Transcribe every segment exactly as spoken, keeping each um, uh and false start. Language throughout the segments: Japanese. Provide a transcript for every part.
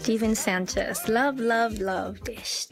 ティーブン・サンチェス Love Love Love でした。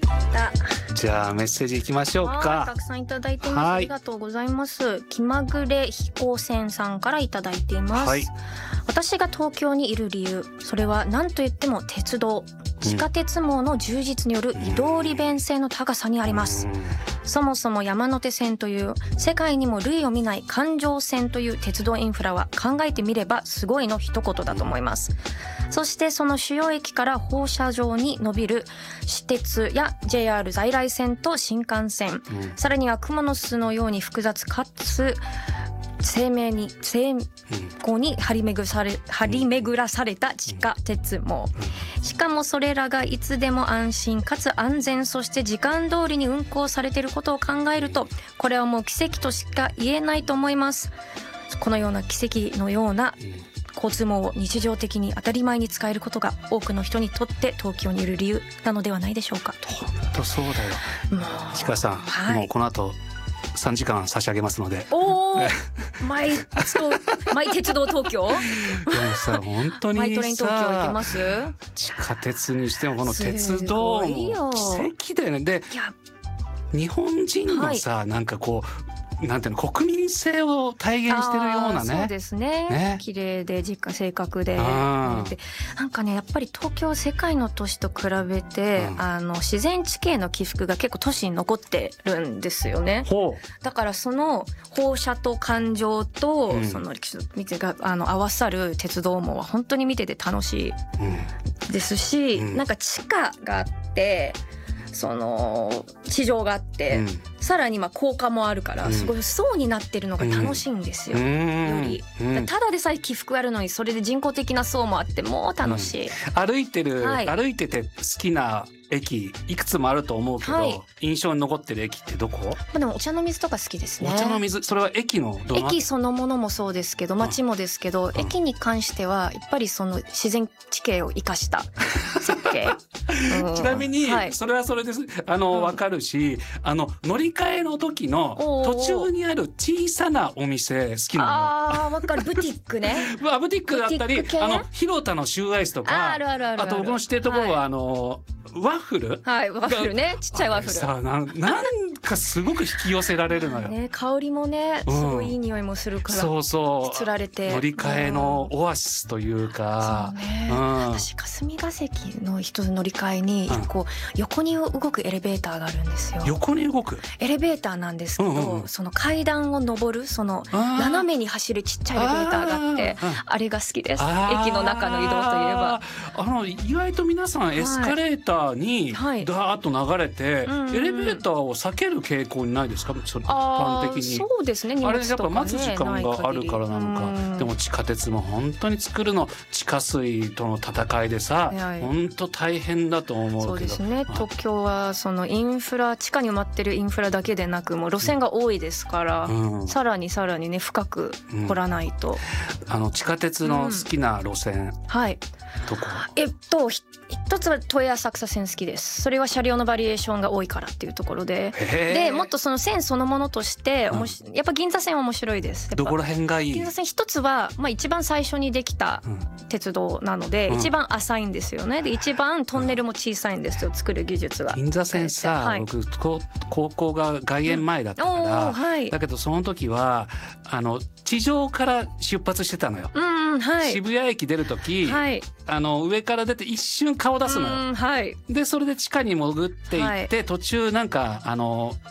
じゃあメッセージいきましょうか。 たくさんいただいてます。ありがとうございます。気まぐれ飛行船さんからいただいています、はい、私が東京にいる理由、それは何と言っても鉄道、地下鉄網の充実による移動利便性の高さにあります。そもそも山手線という世界にも類を見ない環状線という鉄道インフラは考えてみればすごいの一言だと思います。そしてその主要駅から放射状に伸びる私鉄や ジェイアール 在来線と新幹線、さらには蜘蛛の巣のように複雑かつ生命に精巧に張り巡らされ、張り巡らされた地下鉄網、しかもそれらがいつでも安心かつ安全、そして時間通りに運行されていることを考えると、これはもう奇跡としか言えないと思います。このような奇跡のような交通網を日常的に当たり前に使えることが多くの人にとって東京にいる理由なのではないでしょうか。 本当そうだよ。ちかさん、はい、もうこの後さんじかん差し上げますので。 おーマイマイ鉄道東京。でもさ、本当にさ、 マイトレイン東京行けます。 地下鉄にしてもこの鉄道も奇跡だよね。で、日本人のさ、はい、なんかこうなんていうの、国民性を体現してるようなね。 そうですね。ね、綺麗で実家正確で、なんかね、やっぱり東京世界の都市と比べて、うん、あの自然地形の起伏が結構都市に残ってるんですよね。だからその放射と環状と、うん、その水があの合わさる鉄道網は本当に見てて楽しいですし、うん、なんか地下があって。その地上があって、うん、さらにまあ高架もあるからすごい層になってるのが楽しいんですよ、うん、より、うん、ただでさえ起伏あるのにそれで人工的な層もあってもう楽しい、 うん、歩いてる、はい、歩いてて好きな駅いくつもあると思うけど、はい、印象に残ってる駅ってどこ？ でもお茶の水とか好きですね。 お茶の水、それは駅のどの？ 駅そのものもそうですけど街もですけど、うん、駅に関してはやっぱりその自然地形を生かした設計うん、ちなみに、はい、それはそれですあの、うん、分かるし、あの乗り換えの時の途中にある小さなお店好きなの。 ああ分かる。ブティックねブティックだったり、あの広田のシューアイスとか、 あ, あるあるあるある。 あと僕の知ってるところは、はい、あのワッフル、 はい、ワッフルね、ちっちゃいワッフルさあ、な, なんかすごく引き寄せられるのよ、 ね、香りもねすごいいい匂いもするから、うん、そうそうつられて乗り換えのオアシスというか、 うん、そうね、うん、私霞ヶ関の人乗り換えにこう、うん、横に動くエレベーターがあるんですよ。 横に動くエレベーターなんですけど、うんうんうん、その階段を上るその斜めに走るちっちゃいエレベーターがあって、 あ, あれが好きです。駅の中の移動といえばあの意外と皆さんエスカレーターにダーッと流れて、はい、エレベーターを避ける傾向にないですか？それ一般的に。 そうですね、荷物とかね、 あれやっぱ待つ時間があるからなのか。でも地下鉄も本当に作るの地下水との戦いでさ、はい、本当大変だと思うけど。 そうですね、東京はそのインフラ、地下に埋まってるインフラだけでなくもう路線が多いですから、うん、さらにさらにね深く掘らないと、 うん、あの地下鉄の好きな路線、うん、 はいどこ？ えっと一つは都営浅草線好きです。それは車両のバリエーションが多いからっていうところで、でもっとその線そのものとして、うん、やっぱ銀座線は面白いです。 どこら辺がいい？ 銀座線一つは、まあ、一番最初にできた鉄道なので、うん、一番浅いんですよね。で一番トンネルも小さいんですよ、作る技術が。 銀座線さ、はい、僕高校が外苑前だったから、うんはい、だけどその時はあの地上から出発してたのよ、 うんはい、 渋谷駅出る時、はい、あの上から出て一瞬顔出すのよ、 うんはい、 でそれで地下に潜っていって、はい、途中なんかあの